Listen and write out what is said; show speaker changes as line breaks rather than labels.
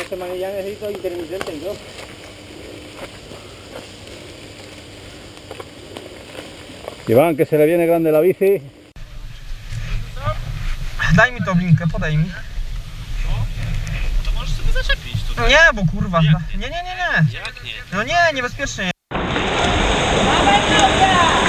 semana ya necesito intermitente y yo. Iván, que se le viene grande la bici.
Daj mi tą linkę, podaj mi.
To możesz sobie zaczepić tutaj.
Nie, bo kurwa.
Jak
Nie.
nie?
Nie.
Jak nie?
No nie, niebezpiecznie.
Dawaj,